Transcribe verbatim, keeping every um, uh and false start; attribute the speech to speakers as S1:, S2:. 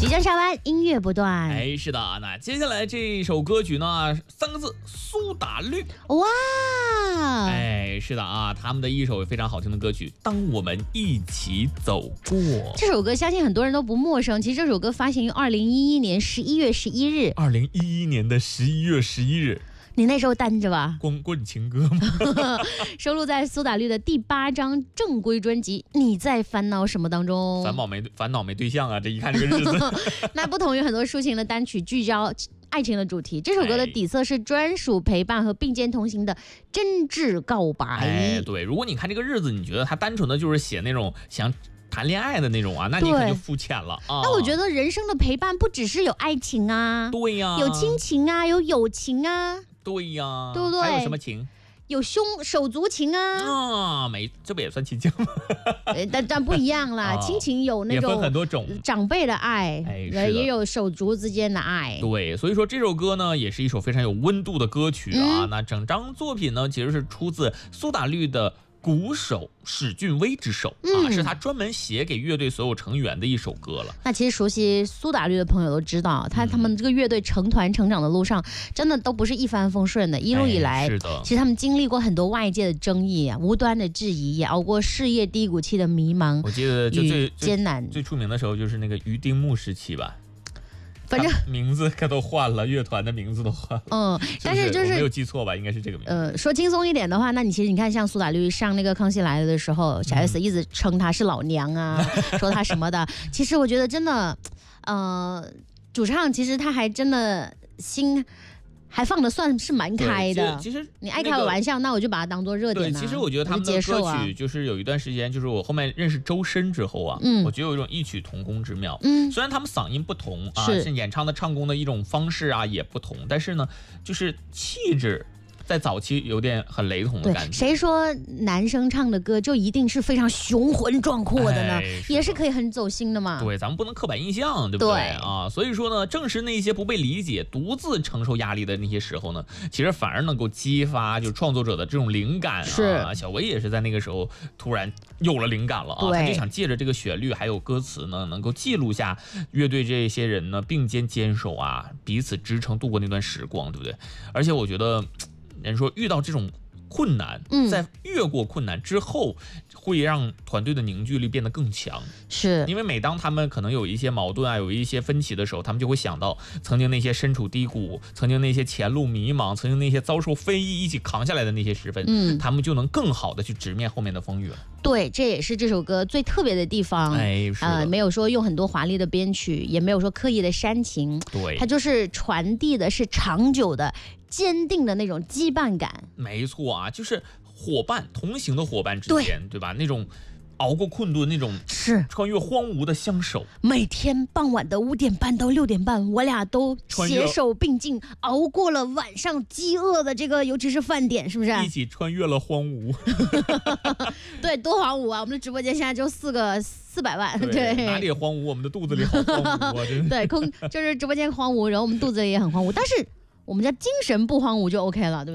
S1: 即将下班，音乐不断。
S2: 哎，是的，那接下来这首歌曲呢，三个字，苏打绿。
S1: 哇！
S2: 哎，是的啊，他们的一首非常好听的歌曲《当我们一起走过》。
S1: 这首歌相信很多人都不陌生。其实这首歌发行于二零一一年十一月十一日。
S2: 二零一一年的十一月十一日。
S1: 你那时候单着吧？
S2: 光棍情歌吗？
S1: 收录在苏打绿的第八张正规专辑《你在烦恼什么》当中。
S2: 烦恼没烦恼没对象啊！这一看这个日子。
S1: 那不同于很多抒情的单曲，聚焦爱情的主题，这首歌的底色是专属陪伴和并肩同行的真挚告白。
S2: 哎，对，如果你看这个日子，你觉得它单纯的就是写那种想谈恋爱的那种啊，那你可就肤浅了啊。
S1: 那我觉得人生的陪伴不只是有爱情啊，
S2: 对呀，
S1: 有亲情啊，有友情啊，
S2: 对呀，
S1: 对不对？
S2: 还有什么情？
S1: 有胸手足情啊，
S2: 啊，没，这不也算亲情吗？
S1: 但但不一样啦，亲情有那种
S2: 也分很多种，
S1: 长辈的爱，
S2: 哎，
S1: 也有手足之间的爱。
S2: 对，所以说这首歌呢，也是一首非常有温度的歌曲啊。
S1: 嗯、
S2: 那整张作品呢，其实是出自苏打绿的鼓手史俊威之手、嗯、啊，是他专门写给乐队所有成员的一首歌了。
S1: 那其实熟悉苏打绿的朋友都知道，他他们这个乐队成团成长的路上，真的都不是一帆风顺的。一路以来，
S2: 哎、是的，
S1: 其实他们经历过很多外界的争议啊，无端的质疑，也熬过事业低谷期的迷茫。
S2: 我记得就最
S1: 艰难
S2: 最，最出名的时候就是那个于丁木时期吧。
S1: 反正
S2: 名字可都换了，乐团的名字都换了。
S1: 嗯，但是就是
S2: 我没有记错吧，应该是这个名字。
S1: 呃，说轻松一点的话，那你其实你看，像苏打绿上那个《康熙来了》的时候，小 S 一直称她是老娘啊，嗯、说她什么的。其实我觉得真的，呃，主唱其实他还真的心。还放的算是蛮开的，
S2: 其实
S1: 你爱开我玩笑，那我就把它当做热点、啊。
S2: 对，其实我觉得他们的歌曲就是有一段时间，就是我后面认识周深之后啊，嗯，我觉得有一种异曲同工之妙。嗯，虽然他们嗓音不同啊，是演唱的唱功的一种方式啊也不同，但是呢，就是气质。在早期有点很雷同的感觉。
S1: 谁说男生唱的歌就一定是非常雄浑壮阔的呢？哎、是也是可以很走心的嘛。
S2: 对，咱们不能刻板印象，对不对？对啊，所以说呢，正是那些不被理解、独自承受压力的那些时候呢，其实反而能够激发就创作者的这种灵感啊。
S1: 是，
S2: 小维也是在那个时候突然有了灵感了啊，他就想借着这个旋律还有歌词呢，能够记录下乐队这些人呢并肩坚守啊，彼此支撑度过那段时光，对不对？而且我觉得。人说遇到这种困难，嗯、在越过困难之后，会让团队的凝聚力变得更强。
S1: 是
S2: 因为每当他们可能有一些矛盾啊，有一些分歧的时候，他们就会想到曾经那些身处低谷，曾经那些前路迷茫，曾经那些遭受非议一起扛下来的那些时分，嗯，他们就能更好的去直面后面的风雨了。
S1: 对，这也是这首歌最特别的地方。
S2: 哎，是
S1: 呃，没有说用很多华丽的编曲，也没有说刻意的煽情，
S2: 对，
S1: 它就是传递的是长久的、坚定的那种羁绊感。
S2: 没错啊，就是伙伴同行的伙伴之间， 对, 对吧？那种。熬过困顿那种
S1: 是
S2: 穿越荒芜的相守，
S1: 每天傍晚的五点半到六点半，我俩都携手并进，熬过了晚上饥饿的这个，尤其是饭点，是不是？
S2: 一起穿越了荒芜。
S1: 对，多荒芜啊！我们的直播间现在就四个四百万，
S2: 对，对哪里荒芜？我们的肚子里好荒芜啊！真
S1: 对，空就是直播间荒芜，然后我们肚子里也很荒芜，但是我们家精神不荒芜就 OK 了，对不对？